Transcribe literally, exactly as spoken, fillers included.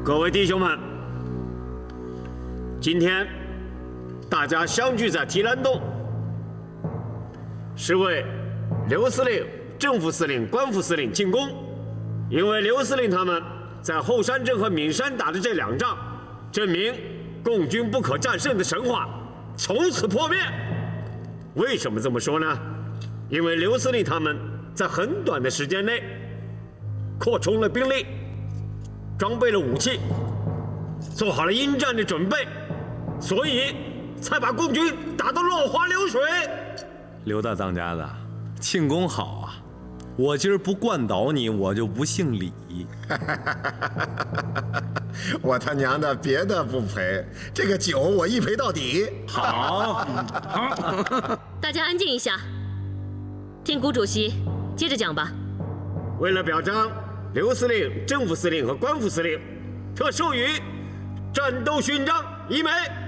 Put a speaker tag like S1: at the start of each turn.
S1: 各位弟兄们，今天大家相聚在提篮洞，是为刘司令、正副司令、关副司令进攻。因为刘司令他们在后山镇和岷山打的这两仗，证明共军不可战胜的神话从此破灭。为什么这么说呢？因为刘司令他们在很短的时间内扩充了兵力，装备了武器，做好了应战的准备，所以才把共军打得落花流水。
S2: 刘大当家的，庆功好啊！我今儿不灌倒你，我就不姓李。
S3: 我他娘的别的不赔，这个酒我一赔到底。
S2: 好，
S4: 好。大家安静一下，听谷主席接着讲吧。
S1: 为了表彰刘司令、正副司令和关副司令，特授予战斗勋章一枚。